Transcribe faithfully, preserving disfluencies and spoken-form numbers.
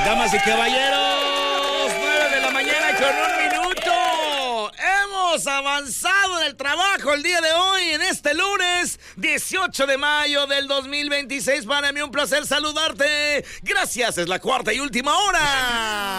Damas y caballeros, nueve de la mañana con un minuto. Hemos avanzado en el trabajo el día de hoy, en este lunes dieciocho de mayo del dos mil veintiséis. Para mí un placer saludarte. Gracias, es la cuarta y última hora.